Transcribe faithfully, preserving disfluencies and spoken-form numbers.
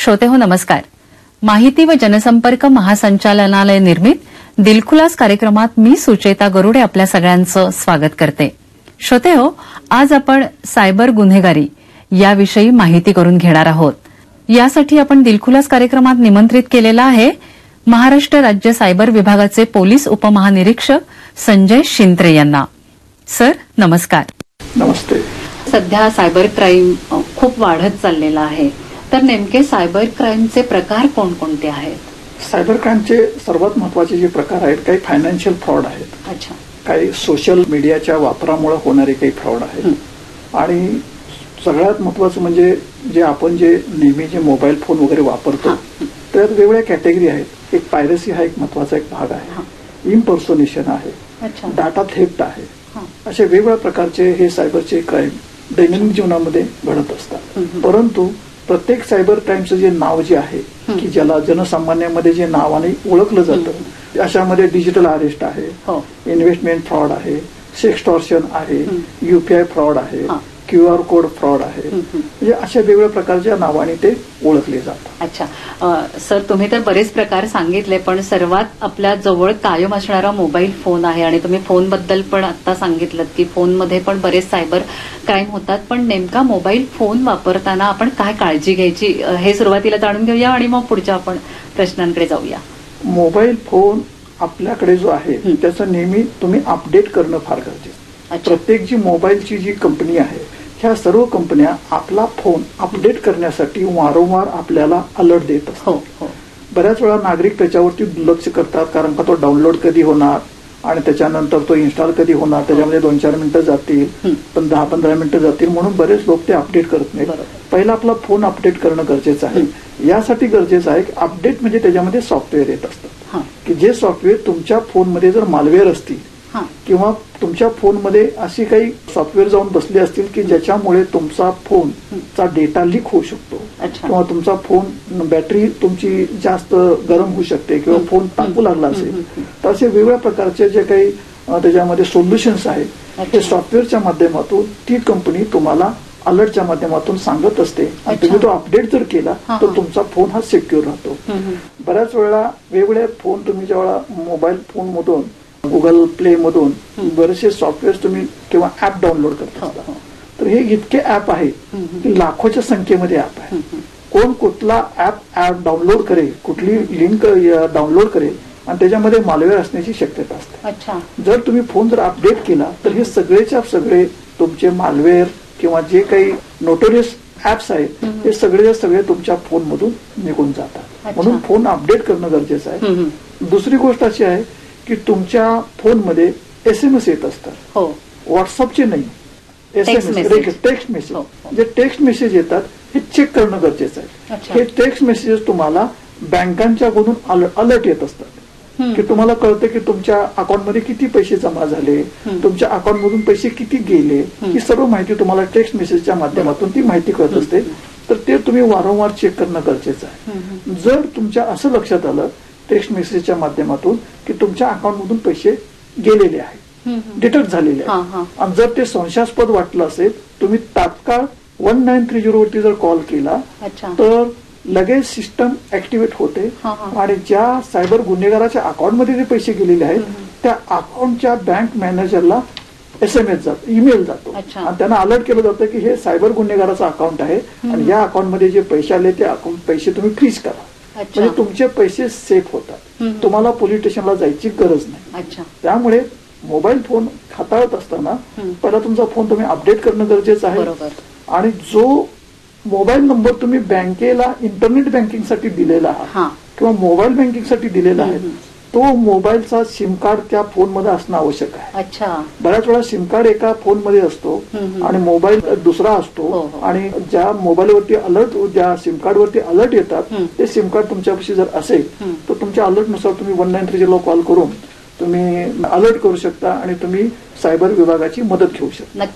श्रोते हो नमस्कार. माहिती व जनसंपर्क महासंचालनालय निर्मित दिलखुलास कार्यक्रमात मी सुचेता गरुडे आपल्या सगळ्यांचं स्वागत करते. श्रोते हो, आज आपण सायबर गुन्हेगारी याविषयी माहिती करून घेणार आहोत. यासाठी आपण दिलखुलास कार्यक्रमात निमंत्रित केलेला आहे महाराष्ट्र राज्य सायबर विभागाचे पोलीस उपमहानिरीक्षक संजय शिंत्रे यांना. सर नमस्कार. नमस्ते. सध्या सायबर क्राईम खूप वाढत चाललेला आहे, तर नेमके सायबर क्राईमचे प्रकार कोणकोणते आहेत? सायबर क्राईमचे सर्वात महत्वाचे जे प्रकार आहेत, काही फायनान्शियल फ्रॉड आहेत. अच्छा. काही सोशल मीडियाच्या वापरामुळे होणारे काही फ्रॉड आहेत. आणि सगळ्यात महत्वाचं म्हणजे जे आपण जे नेहमी जे मोबाईल फोन वगैरे वापरतो त्यात वेगवेगळ्या कॅटेगरी आहेत. एक पायरसी हा एक महत्वाचा एक भाग आहे, इम्पर्सोनेशन आहे, डाटा थेफ्ट आहे. असे वेगवेगळ्या प्रकारचे हे सायबरचे क्राईम दैनंदिन जीवनामध्ये घडत असतात. परंतु प्रत्येक सायबर क्राईमचं जे नाव जे आहे की ज्याला जनसामान्यामध्ये जे नावाने ओळखलं जातं, अशामध्ये डिजिटल अरेस्ट आहे, इन्व्हेस्टमेंट फ्रॉड आहे, सेक्सटॉर्शन आहे, युपीआय फ्रॉड आहे, क्यूआर कोड फ्रॉड आहे. म्हणजे अशा वेगवेगळ्या प्रकारच्या नावाने ते ओळखले जातात. अच्छा. सर, तुम्ही तर बरेच प्रकार सांगितले, पण सर्वात आपल्या जवळ कायम असणारा मोबाईल फोन आहे आणि तुम्ही फोनबद्दल पण आता सांगितलं की फोनमध्ये पण बरेच सायबर क्राईम होतात. पण नेमका मोबाईल फोन वापरताना आपण काय काळजी घ्यायची हे सुरुवातीला जाणून घेऊया आणि मग पुढच्या आपण प्रश्नांकडे जाऊया. मोबाईल फोन आपल्याकडे जो आहे त्याचं नेहमी तुम्ही अपडेट करणं फार गरजेचं. प्रत्येक जी मोबाईलची जी कंपनी आहे, ह्या सर्व कंपन्या आपला फोन अपडेट करण्यासाठी वारंवार आपल्याला अलर्ट देत असतात. बऱ्याच वेळा नागरिक त्याच्यावरती दुर्लक्ष करतात, कारण का तो डाउनलोड कधी होणार आणि त्याच्यानंतर तो इन्स्टॉल कधी होणार, त्याच्यामध्ये दोन चार मिनिटं जातील, पण दहा पंधरा मिनिटं जातील, म्हणून बरेच लोक ते अपडेट करत नाहीत. पहिला आपला फोन अपडेट करणं गरजेचं आहे. यासाठी गरजेचं आहे की अपडेट म्हणजे त्याच्यामध्ये सॉफ्टवेअर येत असतं की जे सॉफ्टवेअर तुमच्या फोनमध्ये जर मालवेअर असतील किंवा तुमच्या फोनमध्ये अशी काही सॉफ्टवेअर जाऊन बसले असतील की ज्याच्यामुळे तुमचा फोनचा डेटा लीक होऊ शकतो किंवा तुमचा फोन बॅटरी तुमची जास्त गरम होऊ शकते किंवा फोन तापू लागला असेल, तर असे वेगवेगळ्या प्रकारचे जे काही त्याच्यामध्ये सोल्युशन्स आहेत ते सॉफ्टवेअरच्या माध्यमातून ती कंपनी तुम्हाला अलर्टच्या माध्यमातून सांगत असते आणि तुम्ही तो अपडेट जर केला तर तुमचा फोन हा सिक्युअर राहतो. बऱ्याच वेळा वेगवेगळे फोन तुम्ही जेव्हा मोबाईल फोन मधून गुगल प्ले मधून बरेचसे सॉफ्टवेअर तुम्ही किंवा ऍप डाउनलोड करता, तर हे इतके ऍप आहेत की लाखोच्या संख्येमध्ये ऍप आहे. कोण कुठला ऍप ऍप डाउनलोड करेल, कुठली लिंक डाउनलोड करेल आणि त्याच्यामध्ये मालवेअर असण्याची शक्यता असते. जर तुम्ही फोन जर अपडेट केला तर हे सगळेच्या सगळे तुमचे मालवेअर किंवा जे काही नोटोरियस ऍप्स आहेत ते सगळे सगळे तुमच्या फोन मधून निघून जातात. म्हणून फोन अपडेट करणं गरजेचं आहे. दुसरी गोष्ट अशी आहे की तुमच्या फोनमध्ये एसएमएस येत असतात, व्हॉट्सअपचे नाही, एसएमएस टेक्स्ट मेसेज. जे टेक्स्ट मेसेज येतात हे चेक करणं गरजेचं आहे. हे टेक्स्ट मेसेजेस तुम्हाला बँकांच्याकडून अलर्ट येत असतात की तुम्हाला कळतं की तुमच्या अकाउंटमध्ये किती पैसे जमा झाले, तुमच्या अकाउंटमधून पैसे किती गेले, ही सर्व माहिती तुम्हाला टेक्स्ट मेसेजच्या माध्यमातून ती माहिती कळत असते. तर ते तुम्ही वारंवार चेक करणं गरजेचं आहे. जर तुमच्या असं लक्षात आलं टेक्स्ट मेसेजच्या माध्यमातून की तुमच्या अकाउंटमधून पैसे गेलेले आहेत, डिटेक्ट झालेले आहेत, आणि जर ते संशयास्पद वाटलं असेल, तुम्ही तात्काळ वन नाईन थ्री झिरो वरती जर कॉल केला तर लगेच सिस्टम ऍक्टिव्हेट होते आणि ज्या सायबर गुन्हेगाराच्या अकाउंटमध्ये जे पैसे गेलेले आहेत त्या अकाउंटच्या बँक मॅनेजरला एसएमएस जातो, ईमेल जातो आणि त्यांना अलर्ट केलं जातं की हे सायबर गुन्हेगाराचं अकाउंट आहे आणि या अकाउंटमध्ये जे पैसे आले ते अकाउंट पैसे तुम्ही फ्रीज करा. म्हणजे तुमचे पैसे सेफ होतात, तुम्हाला पोलीस स्टेशनला जायची गरज नाही. त्यामुळे मोबाईल फोन हाताळत असताना पहिला तुमचा फोन तुम्ही अपडेट करणं गरजेचं आहे. आणि जो मोबाईल नंबर तुम्ही बँकेला इंटरनेट बँकिंगसाठी दिलेला आहात किंवा मोबाईल बँकिंगसाठी दिलेला आहे तो मोबाईलचा सिम कार्ड त्या फोनमध्ये असणं आवश्यक आहे. बऱ्याच वेळा सिम कार्ड एका फोनमध्ये असतो आणि मोबाईल दुसरा असतो आणि ज्या मोबाईलवरती अलर्ट ज्या सिम कार्डवरती अलर्ट येतात ते सिम कार्ड तुमच्यापाशी जर असेल तर तुमच्या अलर्टनुसार तुम्ही one nine three zero call करून तुम्ही अलर्ट करू शकता आणि तुम्ही सायबर विभागाची मदत घेऊ शकता.